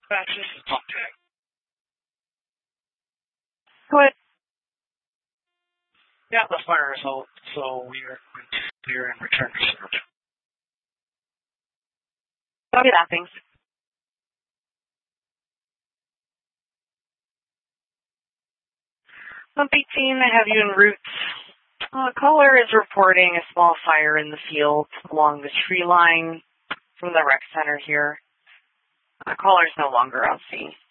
Access to contact. Go ahead. Yeah, the fire is out, so we are going to clear and return to search. Copy that, thanks. Pump 18, I have you en route. Caller is reporting a small fire in the field along the tree line from the rec center here. Caller is no longer on scene.